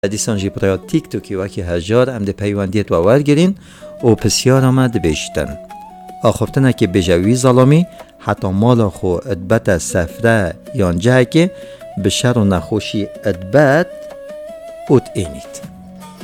دیسان جی پریا تیک توکی وکی هجار ام ده پیوندیت و ورگرین و پسیار آمد بیشتن. آخفتنه که بجوی ظلامی حتی مالا خو ادبت سفره یانجه که به شر و نخوشی ادبت اوت اینید.